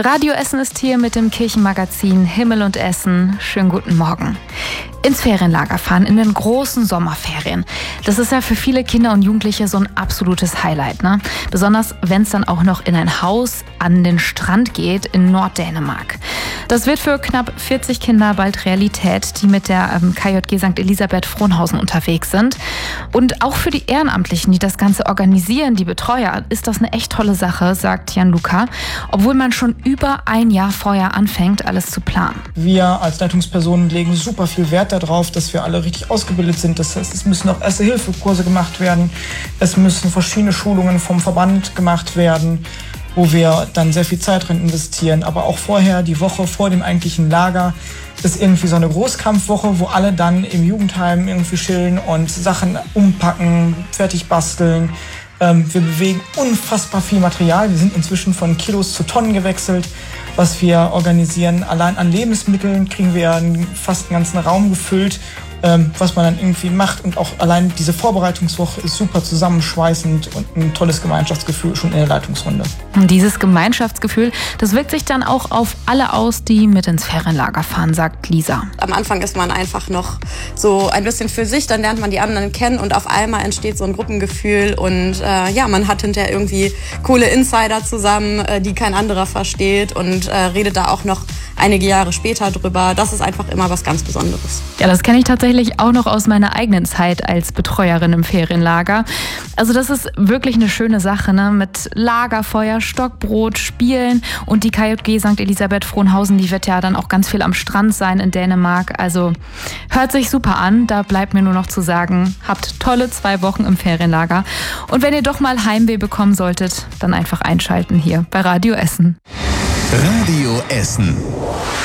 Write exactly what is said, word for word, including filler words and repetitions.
Radio Essen ist hier mit dem Kirchenmagazin Himmel und Essen. Schönen guten Morgen. Ins Ferienlager fahren in den großen Sommerferien. Das ist ja für viele Kinder und Jugendliche so ein absolutes Highlight, ne? Besonders wenn es dann auch noch in ein Haus an den Strand geht in Norddänemark. Das wird für knapp vierzig Kinder bald Realität, die mit der ähm, K J G Sankt Elisabeth Frohnhausen unterwegs sind. Und auch für die Ehrenamtlichen, die das Ganze organisieren, die Betreuer, ist das eine echt tolle Sache, sagt Jan Luca, obwohl man schon über ein Jahr vorher anfängt, alles zu planen. Wir als Leitungspersonen legen super viel Wert darauf, dass wir alle richtig ausgebildet sind. Das heißt, es müssen auch Erste-Hilfe-Kurse gemacht werden. Es müssen verschiedene Schulungen vom Verband gemacht werden, wo wir dann sehr viel Zeit drin investieren. Aber auch vorher, die Woche vor dem eigentlichen Lager, ist irgendwie so eine Großkampfwoche, wo alle dann im Jugendheim irgendwie chillen und Sachen umpacken, fertig basteln. Ähm, wir bewegen unfassbar viel Material. Wir sind inzwischen von Kilos zu Tonnen gewechselt, was wir organisieren. Allein an Lebensmitteln kriegen wir einen, fast einen ganzen Raum gefüllt, ähm, was man dann irgendwie macht. Und auch allein diese Vorbereitungswoche ist super zusammenschweißend und ein tolles Gemeinschaftsgefühl schon in der Leitungsrunde. Und dieses Gemeinschaftsgefühl, das wirkt sich dann auch auf alle aus, die mit ins Ferienlager fahren, sagt Lisa. Am Anfang ist man einfach noch so ein bisschen für sich, dann lernt man die anderen kennen und auf einmal entsteht so ein Gruppengefühl und äh, ja, man hat hinterher irgendwie coole Insider zusammen, äh, die kein anderer versteht und äh, redet da auch noch einige Jahre später drüber. Das ist einfach immer was ganz Besonderes. Ja, das kenne ich tatsächlich auch noch aus meiner eigenen Zeit als Betreuerin im Ferienlager. Also das ist wirklich eine schöne Sache, ne? Mit Lagerfeuer, Stockbrot, Spielen und die K J G Sankt Elisabeth Frohnhausen, die wird ja dann auch ganz viel am Strand sein in Dänemark. Also hört sich super an. Da bleibt mir nur noch zu sagen, habt tolle zwei Wochen im Ferienlager. Und wenn ihr doch mal Heimweh bekommen solltet, dann einfach einschalten hier bei Radio Essen. Radio Essen.